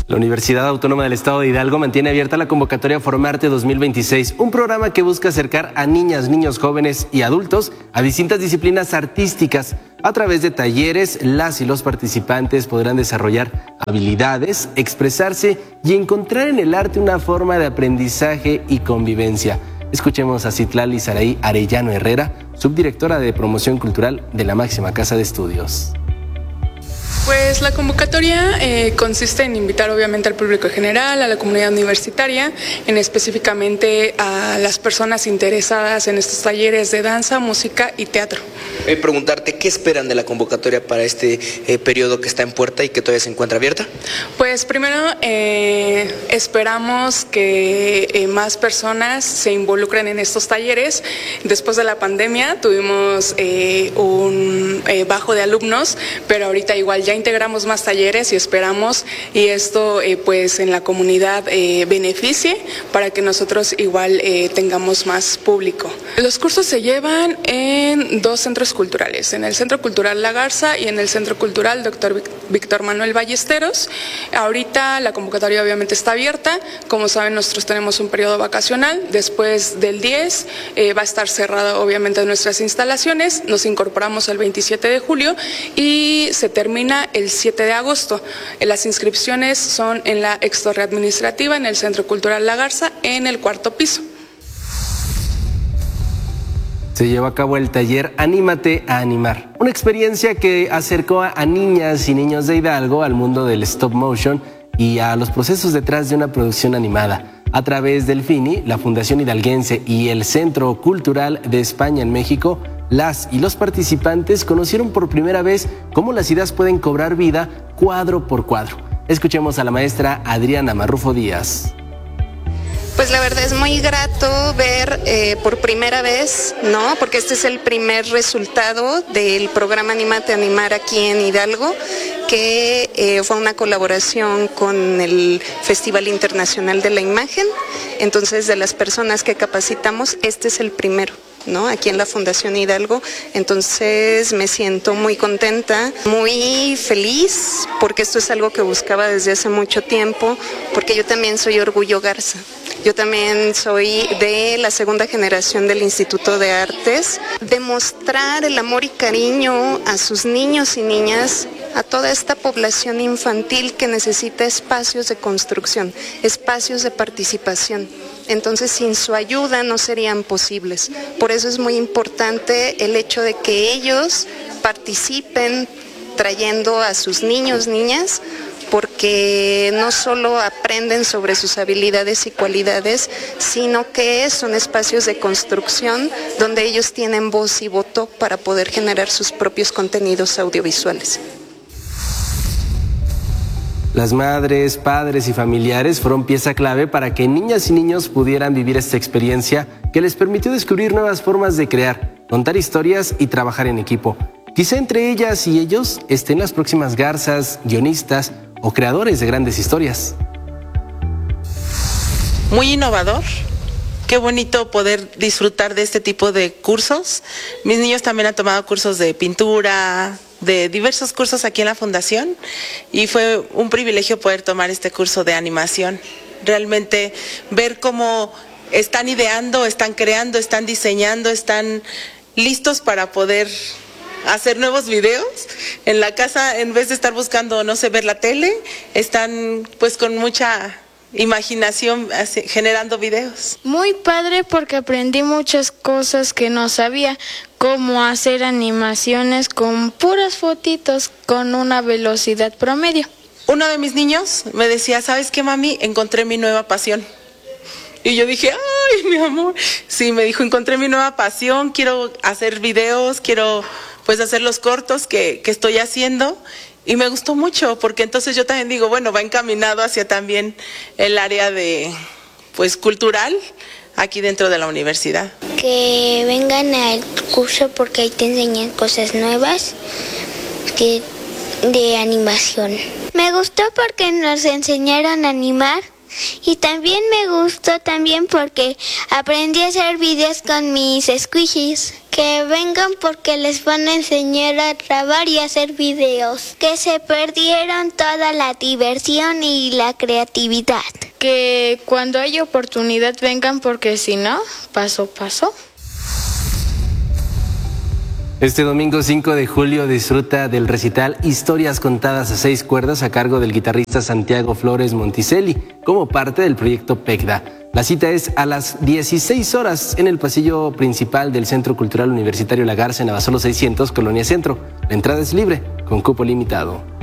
La Universidad Autónoma del Estado de Hidalgo mantiene abierta la convocatoria Formarte 2026, un programa que busca acercar a niñas, niños, jóvenes y adultos a distintas disciplinas artísticas. A través de talleres, las y los participantes podrán desarrollar habilidades, expresarse y encontrar en el arte una forma de aprendizaje y convivencia. Escuchemos a Citlali Saraí Arellano Herrera, subdirectora de Promoción Cultural de la máxima casa de estudios. Pues la convocatoria consiste en invitar obviamente al público en general, a la comunidad universitaria, específicamente a las personas interesadas en estos talleres de danza, música y teatro. Preguntarte, ¿qué esperan de la convocatoria para este periodo que está en puerta y que todavía se encuentra abierta? Pues primero esperamos que más personas se involucren en estos talleres. Después de la pandemia tuvimos un bajo de alumnos, pero ahorita igual ya integramos más talleres y esperamos y esto pues en la comunidad beneficie para que nosotros igual tengamos más público. Los cursos se llevan en 2 centros culturales, en el Centro Cultural La Garza y en el Centro Cultural Dr. Víctor Manuel Ballesteros. Ahorita la convocatoria obviamente está abierta, como saben nosotros tenemos un periodo vacacional, después del 10 va a estar cerrada obviamente nuestras instalaciones, nos incorporamos el 27 de julio y se termina el 7 de agosto. Las inscripciones son en la Extorre Administrativa, en el Centro Cultural La Garza, en el 4º piso. Se llevó a cabo el taller Anímate a Animar, una experiencia que acercó a niñas y niños de Hidalgo al mundo del stop motion y a los procesos detrás de una producción animada. A través del FINI, la Fundación Hidalguense y el Centro Cultural de España en México, las y los participantes conocieron por primera vez cómo las ideas pueden cobrar vida cuadro por cuadro. Escuchemos a la maestra Adriana Marrufo Díaz. Pues la verdad es muy grato ver por primera vez, ¿no? Porque este es el primer resultado del programa Anímate a Animar aquí en Hidalgo, que fue una colaboración con el Festival Internacional de la Imagen. Entonces, de las personas que capacitamos, este es el primero, ¿no? Aquí en la Fundación Hidalgo. Entonces me siento muy contenta, muy feliz, porque esto es algo que buscaba desde hace mucho tiempo, porque yo también soy Orgullo Garza. Yo también soy de la 2ª generación del Instituto de Artes. Demostrar el amor y cariño a sus niños y niñas, a toda esta población infantil que necesita espacios de construcción, espacios de participación. Entonces, sin su ayuda no serían posibles. Por eso es muy importante el hecho de que ellos participen trayendo a sus niños, niñas, porque no solo aprenden sobre sus habilidades y cualidades, sino que son espacios de construcción donde ellos tienen voz y voto para poder generar sus propios contenidos audiovisuales. Las madres, padres y familiares fueron pieza clave para que niñas y niños pudieran vivir esta experiencia que les permitió descubrir nuevas formas de crear, contar historias y trabajar en equipo. Quizá entre ellas y ellos estén las próximas garzas, guionistas o creadores de grandes historias. Muy innovador. Qué bonito poder disfrutar de este tipo de cursos. Mis niños también han tomado cursos de pintura, de diversos cursos aquí en la Fundación, y fue un privilegio poder tomar este curso de animación. Realmente ver cómo están ideando, están creando, están diseñando, están listos para poder hacer nuevos videos en la casa, en vez de estar buscando, no sé, ver la tele, están pues con mucha imaginación generando videos. Muy padre porque aprendí muchas cosas que no sabía, como hacer animaciones con puras fotitos con una velocidad promedio. Uno de mis niños me decía, ¿sabes qué, mami? Encontré mi nueva pasión. Y yo dije, ¡ay, mi amor! Sí, me dijo, encontré mi nueva pasión, quiero hacer videos, quiero pues hacer los cortos que estoy haciendo. Y me gustó mucho, porque entonces yo también digo, bueno, va encaminado hacia también el área de, pues, cultural, aquí dentro de la universidad. Que vengan al curso porque ahí te enseñan cosas nuevas de animación. Me gustó porque nos enseñaron a animar. Y también me gustó porque aprendí a hacer videos con mis squishies, Que vengan porque les van a enseñar a grabar y a hacer videos. Que se perdieron toda la diversión y la creatividad. Que cuando hay oportunidad vengan porque si no, pasó. Este domingo 5 de julio disfruta del recital Historias contadas a 6 cuerdas a cargo del guitarrista Santiago Flores Monticelli como parte del proyecto PECDA. La cita es a las 16 horas en el pasillo principal del Centro Cultural Universitario La Garza en Abasolo 600, Colonia Centro. La entrada es libre, con cupo limitado.